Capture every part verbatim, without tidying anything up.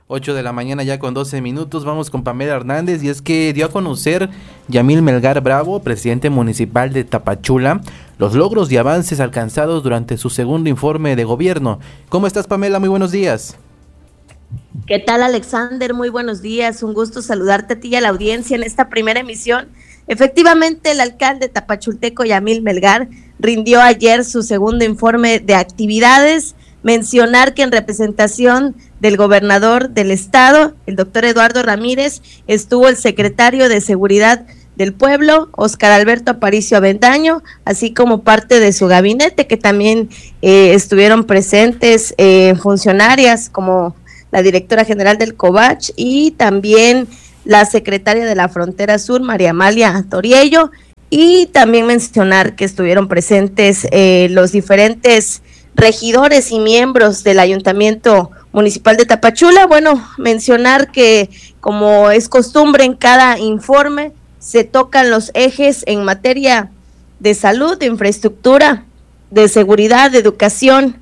ocho de la mañana ya con doce minutos, vamos con Pamela Hernández, y es que dio a conocer Yamil Melgar Bravo, presidente municipal de Tapachula, los logros y avances alcanzados durante su segundo informe de gobierno. ¿Cómo estás, Pamela? Muy buenos días. ¿Qué tal, Alexander? Muy buenos días, un gusto saludarte a ti y a la audiencia en esta primera emisión. Efectivamente, el alcalde tapachulteco Yamil Melgar rindió ayer su segundo informe de actividades. Mencionar que en representación del gobernador del estado, el doctor Eduardo Ramírez, estuvo el secretario de Seguridad del Pueblo, Óscar Alberto Aparicio Avendaño, así como parte de su gabinete, que también eh, estuvieron presentes eh, funcionarias como la directora general del COVACH y también la secretaria de la Frontera Sur, María Amalia Toriello, y también mencionar que estuvieron presentes eh, los diferentes regidores y miembros del Ayuntamiento Municipal de Tapachula. Bueno, mencionar que, como es costumbre en cada informe, se tocan los ejes en materia de salud, de infraestructura, de seguridad, de educación,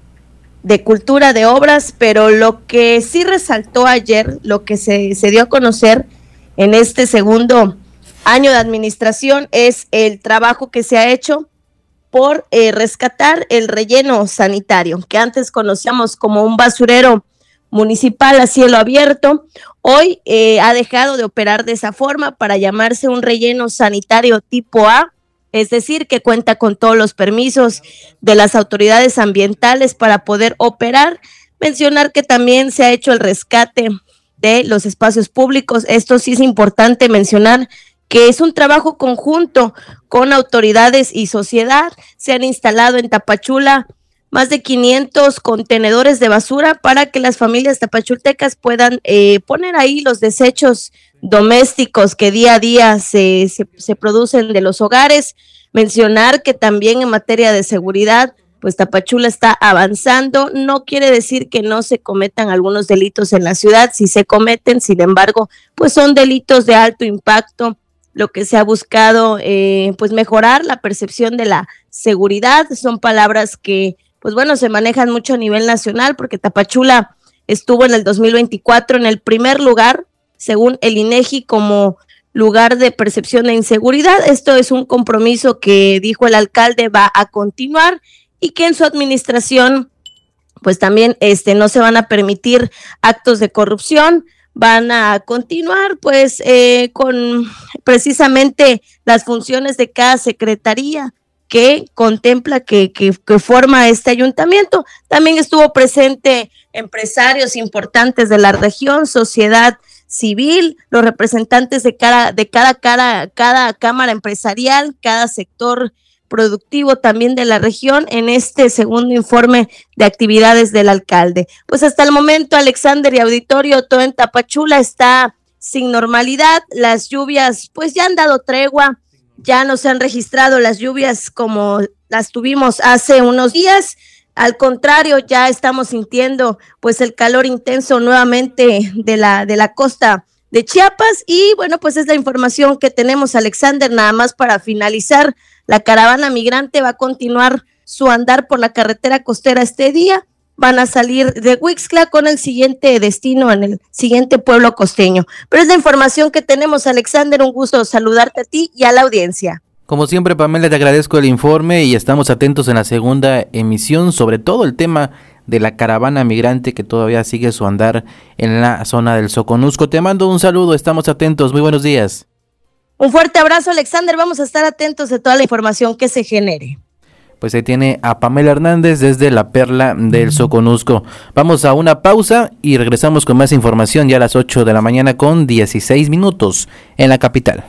de cultura, de obras, pero lo que sí resaltó ayer, lo que se, se dio a conocer en este segundo año de administración, es el trabajo que se ha hecho por eh, rescatar el relleno sanitario, que antes conocíamos como un basurero municipal a cielo abierto. Hoy eh, ha dejado de operar de esa forma para llamarse un relleno sanitario tipo A, es decir, que cuenta con todos los permisos de las autoridades ambientales para poder operar. Mencionar que también se ha hecho el rescate de los espacios públicos. Esto sí es importante mencionar, que es un trabajo conjunto con autoridades y sociedad. Se han instalado en Tapachula más de quinientos contenedores de basura para que las familias tapachultecas puedan eh, poner ahí los desechos domésticos que día a día se, se, se producen de los hogares. Mencionar que también en materia de seguridad, pues Tapachula está avanzando. No quiere decir que no se cometan algunos delitos en la ciudad, sí se cometen, sin embargo, pues son delitos de alto impacto. Lo que se ha buscado, eh, pues mejorar la percepción de la seguridad, son palabras que, pues bueno, se manejan mucho a nivel nacional, porque Tapachula estuvo en el dos mil veinticuatro en el primer lugar, según el INEGI, como lugar de percepción de inseguridad. Esto es un compromiso que, dijo el alcalde, va a continuar, y que en su administración, pues también este, no se van a permitir actos de corrupción. Van a continuar pues eh, con precisamente las funciones de cada secretaría que contempla, que, que, que forma este ayuntamiento. También estuvo presente empresarios importantes de la región, sociedad civil, los representantes de cada, de cada, cada, cada cámara empresarial, cada sector productivo también de la región en este segundo informe de actividades del alcalde. Pues hasta el momento, Alexander y auditorio, todo en Tapachula está sin normalidad. Las lluvias pues ya han dado tregua, ya no se han registrado las lluvias como las tuvimos hace unos días. Al contrario, ya estamos sintiendo pues el calor intenso nuevamente de la, de la costa de Chiapas. Y bueno, pues es la información que tenemos, Alexander. Nada más para finalizar, la caravana migrante va a continuar su andar por la carretera costera este día. Van a salir de Huixtla con el siguiente destino en el siguiente pueblo costeño. Pero es la información que tenemos, Alexander. Un gusto saludarte a ti y a la audiencia. Como siempre, Pamela, te agradezco el informe y estamos atentos en la segunda emisión, sobre todo el tema de la caravana migrante que todavía sigue su andar en la zona del Soconusco. Te mando un saludo, estamos atentos. Muy buenos días. Un fuerte abrazo, Alexander. Vamos a estar atentos de toda la información que se genere. Pues ahí tiene a Pamela Hernández desde la Perla del Soconusco. Vamos a una pausa y regresamos con más información ya a las ocho de la mañana con dieciséis minutos en la capital.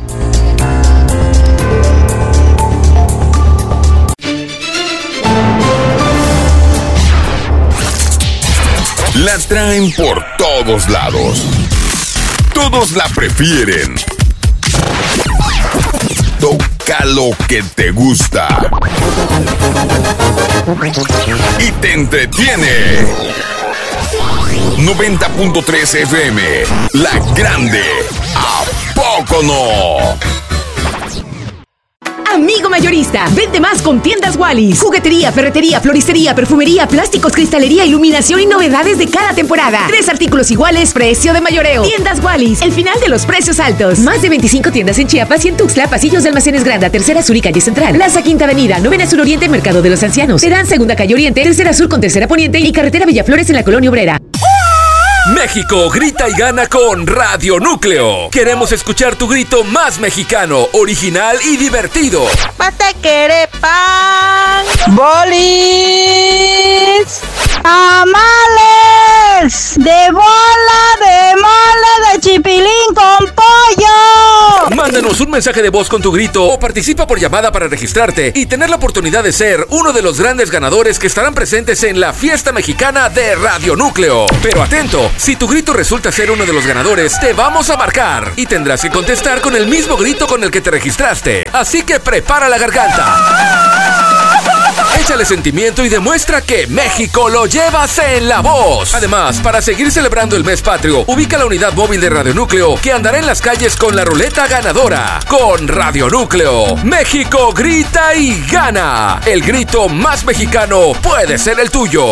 La traen por todos lados. Todos la prefieren. Toca lo que te gusta. Y te entretiene. noventa punto tres F M. La Grande. ¿A poco no? amigo mayorista. Vende más con Tiendas Wallis. Juguetería, ferretería, floristería, perfumería, plásticos, cristalería, iluminación y novedades de cada temporada. Tres artículos iguales, precio de mayoreo. Tiendas Wallis, el final de los precios altos. Más de veinticinco tiendas en Chiapas y en Tuxtla, pasillos de Almacenes Granda, Tercera Sur y Calle Central. Plaza Quinta Avenida, Novena Sur Oriente, Mercado de los Ancianos. Terán Segunda Calle Oriente, Tercera Sur con Tercera Poniente y Carretera Villaflores en la Colonia Obrera. México grita y gana con Radio Núcleo. Queremos escuchar tu grito más mexicano, original y divertido. ¡Patequere pan! ¡Bolis! ¡Tamales! ¡De bola, de mole, de chipilín con pollo! Mándanos un mensaje de voz con tu grito o participa por llamada para registrarte y tener la oportunidad de ser uno de los grandes ganadores que estarán presentes en la fiesta mexicana de Radio Núcleo. Pero atento, si tu grito resulta ser uno de los ganadores, te vamos a marcar y tendrás que contestar con el mismo grito con el que te registraste. Así que prepara la garganta. Échale sentimiento y demuestra que México lo llevas en la voz. Además, para seguir celebrando el mes patrio, ubica la unidad móvil de Radio Núcleo que andará en las calles con la ruleta ganadora. Con Radio Núcleo, México grita y gana. El grito más mexicano puede ser el tuyo.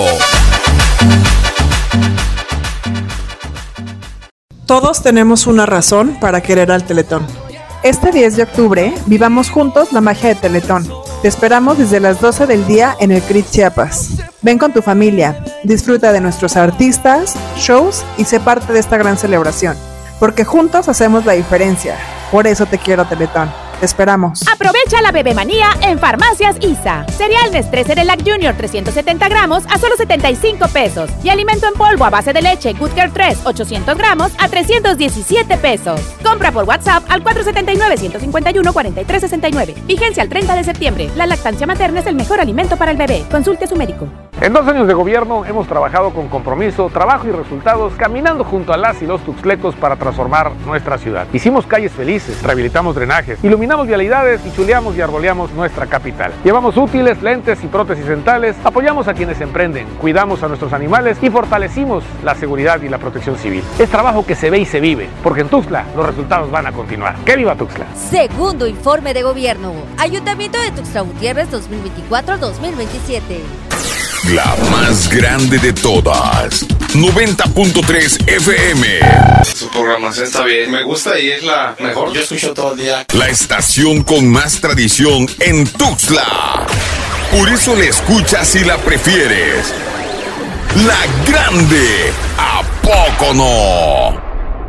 Todos tenemos una razón para querer al Teletón. Este diez de octubre, vivamos juntos la magia de Teletón. Te esperamos desde las doce del día en el C R I T Chiapas. Ven con tu familia, disfruta de nuestros artistas, shows y sé parte de esta gran celebración. Porque juntos hacemos la diferencia. Por eso te quiero, Teletón. Te esperamos. Aprovecha la bebemanía en Farmacias I S A. Cereal Nestlé Cerelac Junior trescientos setenta gramos a solo setenta y cinco pesos. Y alimento en polvo a base de leche Good Care tres ochocientos gramos a trescientos diecisiete pesos. Compra por WhatsApp al cuatro siete nueve, uno cinco uno, cuatro tres seis nueve. Vigencia al treinta de septiembre. La lactancia materna es el mejor alimento para el bebé. Consulte a su médico. En dos años de gobierno hemos trabajado con compromiso, trabajo y resultados, caminando junto a las y los tuxtlecos para transformar nuestra ciudad. Hicimos calles felices, rehabilitamos drenajes, iluminamos vialidades y chuleamos y arboleamos nuestra capital. Llevamos útiles, lentes y prótesis dentales, apoyamos a quienes emprenden, cuidamos a nuestros animales y fortalecimos la seguridad y la protección civil. Es trabajo que se ve y se vive, porque en Tuxtla los resultados van a continuar. ¡Que viva Tuxtla! Segundo informe de gobierno. Ayuntamiento de Tuxtla Gutiérrez dos mil veinticuatro a dos mil veintisiete. La más grande de todas. noventa punto tres F M. Su programación está bien. Me gusta y es la mejor. Yo escucho todo el día. La estación con más tradición en Tuxtla. Por eso la escuchas y la prefieres. La grande. ¿A poco no?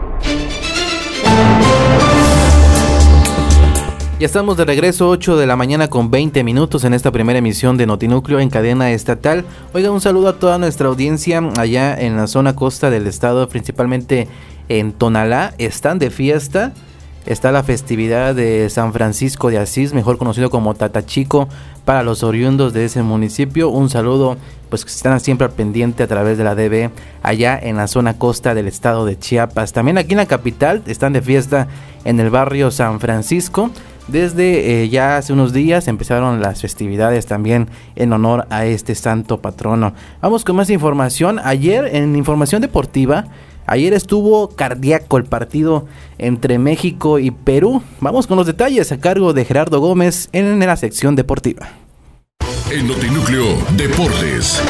Ya estamos de regreso, ocho de la mañana con veinte minutos en esta primera emisión de Notinúcleo en cadena estatal. Oiga, un saludo a toda nuestra audiencia allá en la zona costa del estado, principalmente en Tonalá. Están de fiesta, está la festividad de San Francisco de Asís, mejor conocido como Tatachico, para los oriundos de ese municipio. Un saludo, pues que están siempre al pendiente a través de la D B, allá en la zona costa del estado de Chiapas. También aquí en la capital están de fiesta en el barrio San Francisco. Desde eh, ya hace unos días empezaron las festividades también en honor a este santo patrono. Vamos con más información. Ayer en información deportiva, ayer estuvo cardíaco el partido entre México y Perú. Vamos con los detalles a cargo de Gerardo Gómez en la sección deportiva. En Notinúcleo Deportes.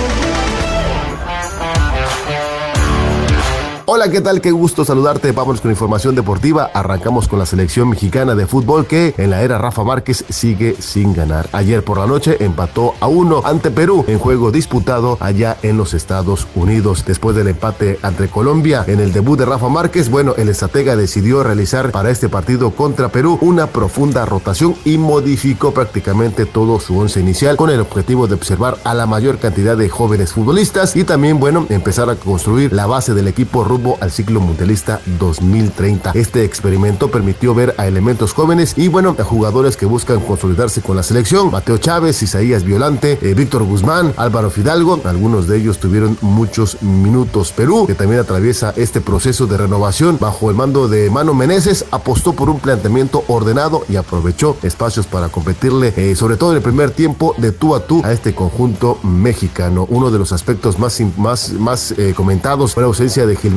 Hola, ¿qué tal? Qué gusto saludarte. Vámonos con información deportiva. Arrancamos con la selección mexicana de fútbol que en la era Rafa Márquez sigue sin ganar. Ayer por la noche empató a uno ante Perú en juego disputado allá en los Estados Unidos. Después del empate ante Colombia en el debut de Rafa Márquez, bueno, el estratega decidió realizar para este partido contra Perú una profunda rotación y modificó prácticamente todo su once inicial con el objetivo de observar a la mayor cantidad de jóvenes futbolistas y también, bueno, empezar a construir la base del equipo rumbo al ciclo mundialista dos mil treinta. Este experimento permitió ver a elementos jóvenes y bueno, a jugadores que buscan consolidarse con la selección. Mateo Chávez, Isaías Violante, eh, Víctor Guzmán, Álvaro Fidalgo, algunos de ellos tuvieron muchos minutos. Perú, que también atraviesa este proceso de renovación bajo el mando de Mano Meneses, apostó por un planteamiento ordenado y aprovechó espacios para competirle, eh, sobre todo en el primer tiempo, de tú a tú a este conjunto mexicano. Uno de los aspectos más, más, más eh, comentados fue la ausencia de Gilberto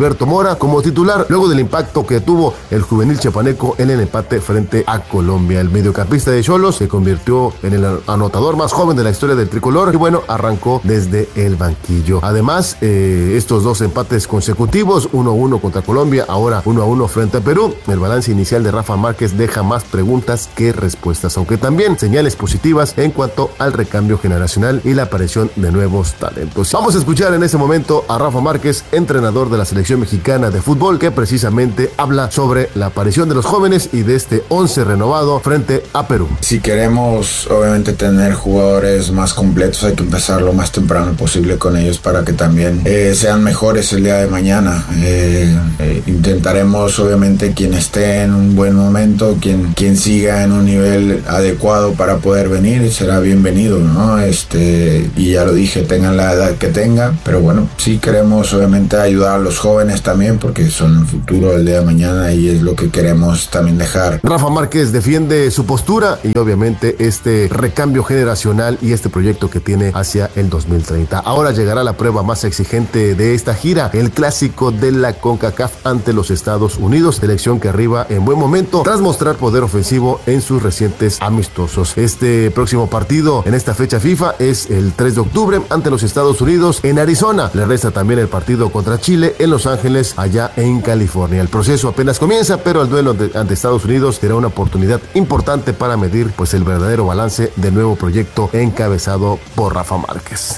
Alberto Mora como titular, luego del impacto que tuvo el juvenil chiapaneco en el empate frente a Colombia. El mediocampista de Xolos se convirtió en el anotador más joven de la historia del tricolor y bueno, arrancó desde el banquillo. Además, eh, estos dos empates consecutivos, uno a uno contra Colombia, ahora uno a uno frente a Perú, el balance inicial de Rafa Márquez deja más preguntas que respuestas, aunque también señales positivas en cuanto al recambio generacional y la aparición de nuevos talentos. Vamos a escuchar en este momento a Rafa Márquez, entrenador de la selección mexicana de fútbol, que precisamente habla sobre la aparición de los jóvenes y de este once renovado frente a Perú. Si queremos obviamente tener jugadores más completos, hay que empezar lo más temprano posible con ellos para que también eh, sean mejores el día de mañana. Eh, eh, intentaremos obviamente quien esté en un buen momento, quien, quien siga en un nivel adecuado para poder venir, será bienvenido, ¿no? Este, y ya lo dije, tengan la edad que tengan, pero bueno, sí queremos obviamente ayudar a los jóvenes también porque son el futuro del día de mañana y es lo que queremos también dejar. Rafa Márquez defiende su postura y obviamente este recambio generacional y este proyecto que tiene hacia el dos mil treinta. Ahora llegará la prueba más exigente de esta gira, el clásico de la CONCACAF ante los Estados Unidos, selección que arriba en buen momento tras mostrar poder ofensivo en sus recientes amistosos. Este próximo partido en esta fecha FIFA es el tres de octubre ante los Estados Unidos en Arizona. Le resta también el partido contra Chile en Los Ángeles, allá en California. El proceso apenas comienza, pero el duelo de, ante Estados Unidos será una oportunidad importante para medir pues el verdadero balance del nuevo proyecto encabezado por Rafa Márquez.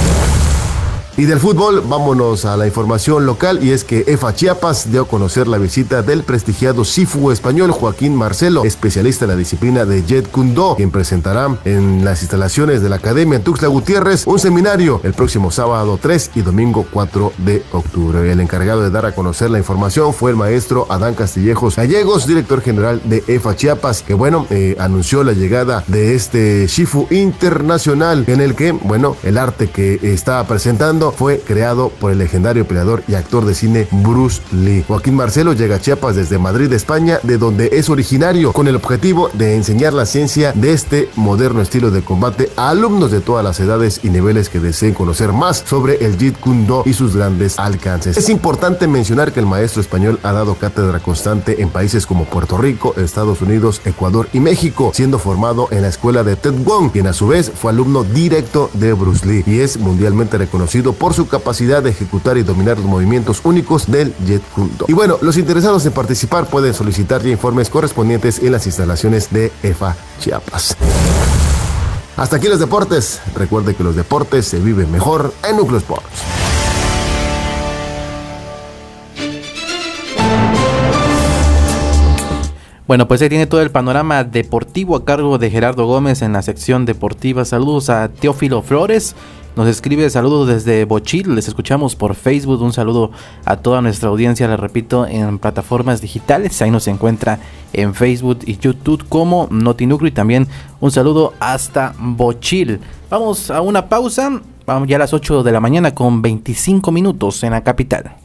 Y del fútbol, vámonos a la información local, y es que E F A Chiapas dio a conocer la visita del prestigiado sifu español Joaquín Marcelo, especialista en la disciplina de Jeet Kune Do, quien presentará en las instalaciones de la Academia en Tuxtla Gutiérrez un seminario el próximo sábado tres y domingo cuatro de octubre. El encargado de dar a conocer la información fue el maestro Adán Castillejos Gallegos, director general de E F A Chiapas, que bueno, eh, anunció la llegada de este sifu internacional en el que, bueno, el arte que está presentando fue creado por el legendario peleador y actor de cine Bruce Lee. Joaquín Marcelo llega a Chiapas desde Madrid, España, de donde es originario, con el objetivo de enseñar la ciencia de este moderno estilo de combate a alumnos de todas las edades y niveles que deseen conocer más sobre el Jeet Kune Do y sus grandes alcances. Es importante mencionar que el maestro español ha dado cátedra constante en países como Puerto Rico, Estados Unidos, Ecuador y México, siendo formado en la escuela de Ted Wong, quien a su vez fue alumno directo de Bruce Lee y es mundialmente reconocido por su capacidad de ejecutar y dominar los movimientos únicos del Jeet Kune Do. Y bueno, los interesados en participar pueden solicitar ya informes correspondientes en las instalaciones de E F A Chiapas. Hasta aquí los deportes. Recuerde que los deportes se viven mejor en Núcleo Sports. Bueno, pues ahí tiene todo el panorama deportivo a cargo de Gerardo Gómez en la sección deportiva. Saludos a Teófilo Flores. Nos escribe saludos desde Bochil, les escuchamos por Facebook, un saludo a toda nuestra audiencia, les repito, en plataformas digitales, ahí nos encuentra en Facebook y YouTube como Notinúcleo, y también un saludo hasta Bochil. Vamos a una pausa, vamos ya a las ocho de la mañana con veinticinco minutos en la capital.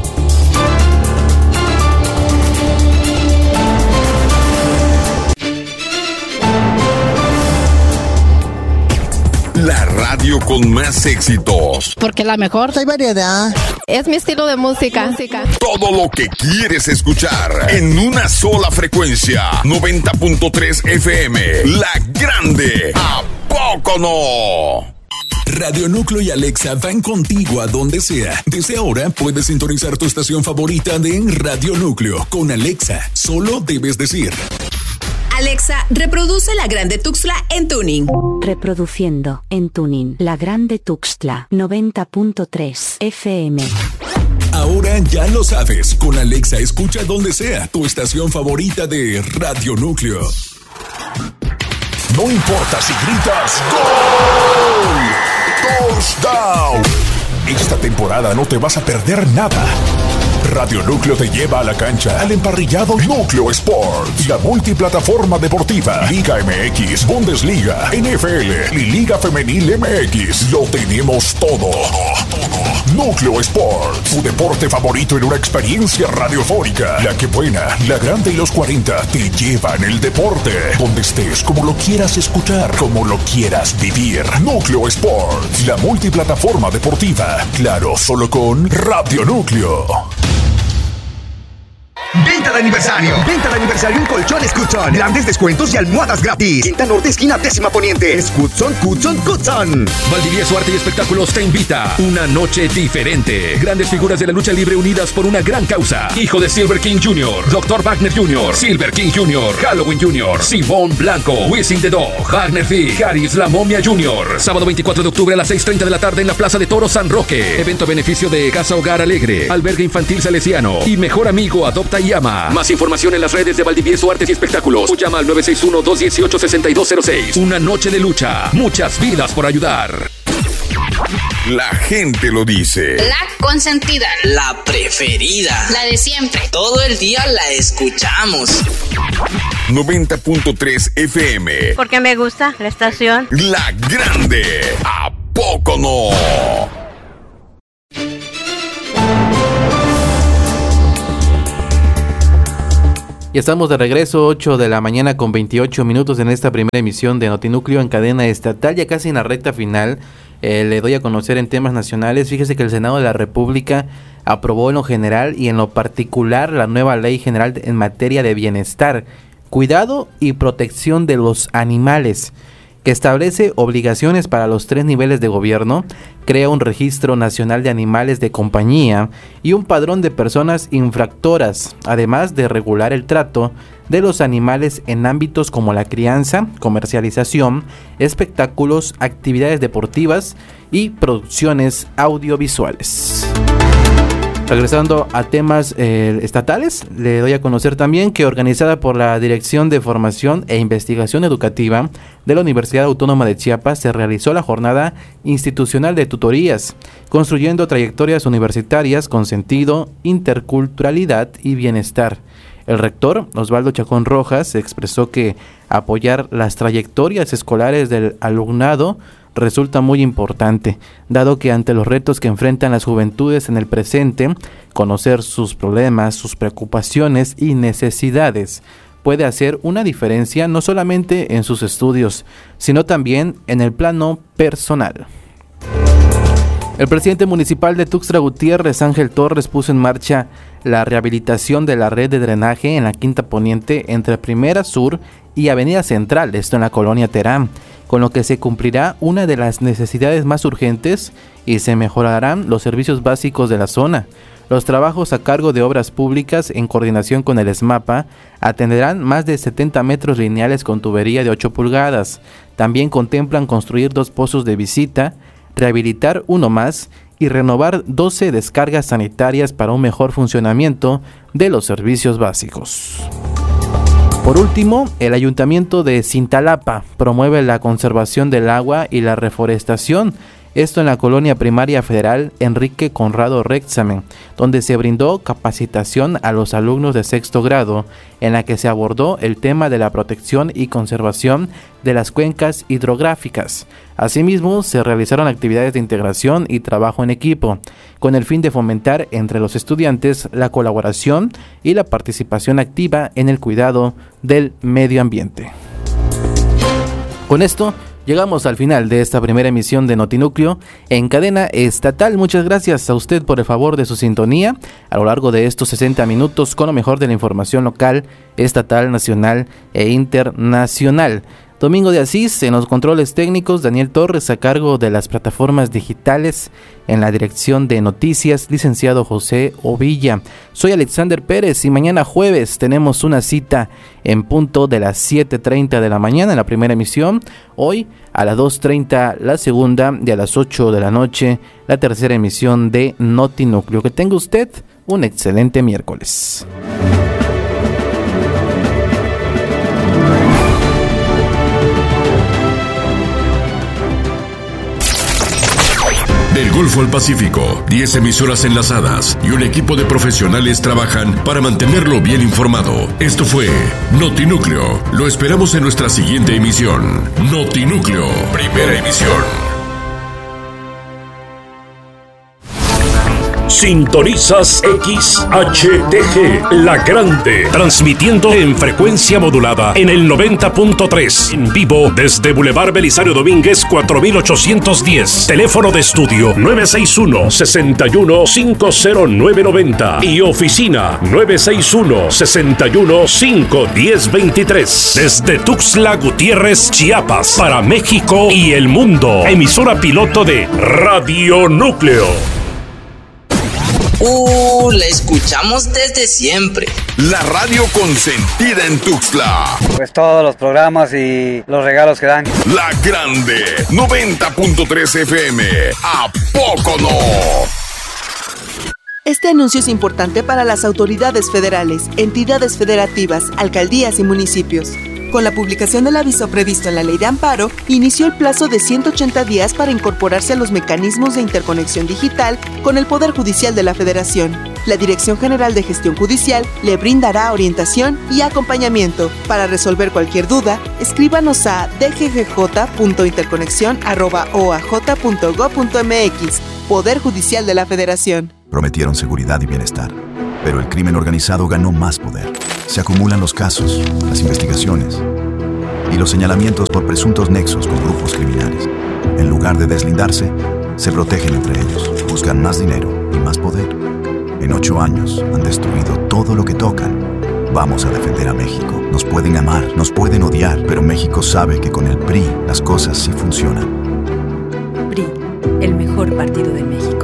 La radio con más éxitos. Porque la mejor hay variedad. Es mi estilo de música. Todo lo que quieres escuchar en una sola frecuencia. noventa punto tres F M. La Grande. ¿A poco no? Radio Núcleo y Alexa van contigo a donde sea. Desde ahora puedes sintonizar tu estación favorita de Radio Núcleo. Con Alexa, solo debes decir: Alexa, reproduce La Grande Tuxtla en tuning. Reproduciendo en tuning La Grande Tuxtla noventa punto tres F M. Ahora ya lo sabes, con Alexa escucha donde sea tu estación favorita de Radio Núcleo. No importa si gritas ¡Gol! ¡Touchdown! Esta temporada no te vas a perder nada. Radio Núcleo te lleva a la cancha al emparrillado Núcleo Sports, la multiplataforma deportiva, Liga M X, Bundesliga, N F L y Liga Femenil M X. Lo tenemos todo. todo, todo. Núcleo Sports, tu deporte favorito en una experiencia radiofónica. La que buena, la grande y los cuarenta te llevan el deporte. Donde estés, como lo quieras escuchar, como lo quieras vivir. Núcleo Sports, la multiplataforma deportiva. Claro, solo con Radio Núcleo. Venta de aniversario. Venta de aniversario en colchones Cutson. Grandes descuentos y almohadas gratis. Quinta Norte, esquina décima poniente. Es Cutson, Cutson, Cutson. Valdivieso Arte y Espectáculos te invita. Una noche diferente. Grandes figuras de la lucha libre unidas por una gran causa. Hijo de Silver King junior, doctor Wagner junior, Silver King junior, Halloween junior, Simón Blanco, Wisin the Dog, Wagner Fig, Haris La Momia junior Sábado veinticuatro de octubre a las seis treinta de la tarde en la Plaza de Toros San Roque. Evento a beneficio de Casa Hogar Alegre, Albergue Infantil Salesiano y Mejor Amigo Adopta y Ama. Más información en las redes de Valdivieso Artes y Espectáculos o llama al nueve seis uno, dos uno ocho, seis dos cero seis. Una noche de lucha, muchas vidas por ayudar. La gente lo dice. La consentida. La preferida. La de siempre. Todo el día la escuchamos. noventa punto tres F M. Porque me gusta la estación. La Grande. ¿A poco no? Y estamos de regreso, ocho de la mañana con veintiocho minutos en esta primera emisión de Notinúcleo en cadena estatal, ya casi en la recta final. Eh, le doy a conocer en temas nacionales. Fíjese que el Senado de la República aprobó en lo general y en lo particular la nueva Ley General en materia de bienestar, cuidado y protección de los animales, que establece obligaciones para los tres niveles de gobierno, crea un registro nacional de animales de compañía y un padrón de personas infractoras, además de regular el trato de los animales en ámbitos como la crianza, comercialización, espectáculos, actividades deportivas y producciones audiovisuales. Regresando a temas eh, estatales, le doy a conocer también que organizada por la Dirección de Formación e Investigación Educativa de la Universidad Autónoma de Chiapas se realizó la jornada institucional de tutorías, construyendo trayectorias universitarias con sentido, interculturalidad y bienestar. El rector, Osvaldo Chacón Rojas, expresó que apoyar las trayectorias escolares del alumnado resulta muy importante, dado que ante los retos que enfrentan las juventudes en el presente, conocer sus problemas, sus preocupaciones y necesidades puede hacer una diferencia no solamente en sus estudios, sino también en el plano personal. El presidente municipal de Tuxtla Gutiérrez, Ángel Torres, puso en marcha la rehabilitación de la red de drenaje en la Quinta Poniente entre Primera Sur y Avenida Central, esto en la colonia Terán, con lo que se cumplirá una de las necesidades más urgentes y se mejorarán los servicios básicos de la zona. Los trabajos a cargo de Obras Públicas, en coordinación con el ESMAPA, atenderán más de setenta metros lineales con tubería de ocho pulgadas. También contemplan construir dos pozos de visita, rehabilitar uno más y renovar doce descargas sanitarias para un mejor funcionamiento de los servicios básicos. Por último, el Ayuntamiento de Cintalapa promueve la conservación del agua y la reforestación, esto en la Colonia Primaria Federal Enrique Conrado Rexamen, donde se brindó capacitación a los alumnos de sexto grado, en la que se abordó el tema de la protección y conservación de las cuencas hidrográficas. Asimismo, se realizaron actividades de integración y trabajo en equipo, con el fin de fomentar entre los estudiantes la colaboración y la participación activa en el cuidado del medio ambiente. Con esto, llegamos al final de esta primera emisión de Notinúcleo en cadena estatal. Muchas gracias a usted por el favor de su sintonía a lo largo de estos sesenta minutos con lo mejor de la información local, estatal, nacional e internacional. Domingo de Asís en los controles técnicos, Daniel Torres a cargo de las plataformas digitales, en la dirección de noticias, licenciado José Ovilla. Soy Alexander Pérez y mañana jueves tenemos una cita en punto de las siete treinta de la mañana en la primera emisión. Hoy a las dos treinta la segunda y a las ocho de la noche la tercera emisión de Notinúcleo. Que tenga usted un excelente miércoles. Del Golfo al Pacífico, diez emisoras enlazadas y un equipo de profesionales trabajan para mantenerlo bien informado. Esto fue Notinúcleo. Lo esperamos en nuestra siguiente emisión. Notinúcleo, primera emisión. Sintonizas X H T G, La Grande, transmitiendo en frecuencia modulada en el noventa punto tres, en vivo desde Boulevard Belisario Domínguez cuatro mil ochocientos diez. Teléfono de estudio nueve seis uno, seis uno cinco cero nueve nueve cero y oficina nueve seis uno, seis uno cinco uno cero dos tres. Desde Tuxtla Gutiérrez, Chiapas, para México y el mundo. Emisora piloto de Radio Núcleo. Uh, la escuchamos desde siempre. La radio consentida en Tuxtla. Pues todos los programas y los regalos que dan. La Grande, noventa punto tres F M. ¿A poco no? Este anuncio es importante para las autoridades federales, entidades federativas, alcaldías y municipios. Con la publicación del aviso previsto en la Ley de Amparo, inició el plazo de ciento ochenta días para incorporarse a los mecanismos de interconexión digital con el Poder Judicial de la Federación. La Dirección General de Gestión Judicial le brindará orientación y acompañamiento. Para resolver cualquier duda, escríbanos a d g g j punto interconexión arroba o a j punto gob punto m x. Poder Judicial de la Federación. Prometieron seguridad y bienestar, pero el crimen organizado ganó más poder. Se acumulan los casos, las investigaciones y los señalamientos por presuntos nexos con grupos criminales. En lugar de deslindarse, se protegen entre ellos, buscan más dinero y más poder. En ocho años han destruido todo lo que tocan. Vamos a defender a México. Nos pueden amar, nos pueden odiar, pero México sabe que con el P R I las cosas sí funcionan. P R I, el mejor partido de México.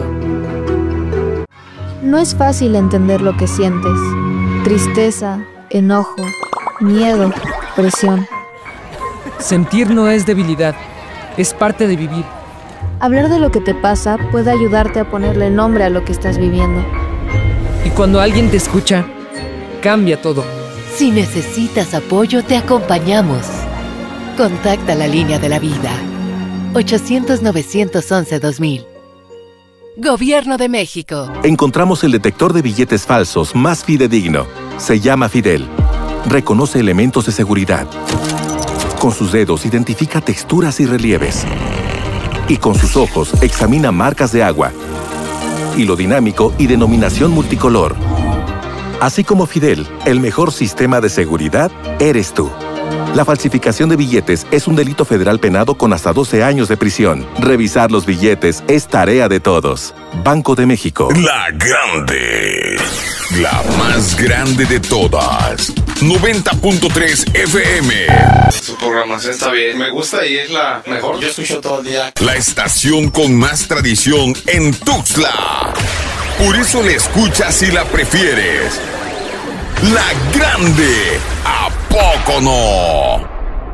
No es fácil entender lo que sientes. Tristeza, enojo, miedo, presión. Sentir no es debilidad, es parte de vivir. Hablar de lo que te pasa puede ayudarte a ponerle nombre a lo que estás viviendo. Y cuando alguien te escucha, cambia todo. Si necesitas apoyo, te acompañamos. Contacta la línea de la vida. ochocientos, novecientos once, dos mil. Gobierno de México. Encontramos el detector de billetes falsos más fidedigno. Se llama Fidel. Reconoce elementos de seguridad. Con sus dedos identifica texturas y relieves. Y con sus ojos examina marcas de agua. Hilo dinámico y denominación multicolor. Así como Fidel, el mejor sistema de seguridad eres tú. La falsificación de billetes es un delito federal penado con hasta doce años de prisión. Revisar los billetes es tarea de todos. Banco de México. La Grande. La más grande de todas. noventa punto tres F M. Su programación está bien. Me gusta y es la mejor. Yo escucho todo el día. La estación con más tradición en Tuxtla. Por eso la escuchas y la prefieres. La Grande. ¿A poco no?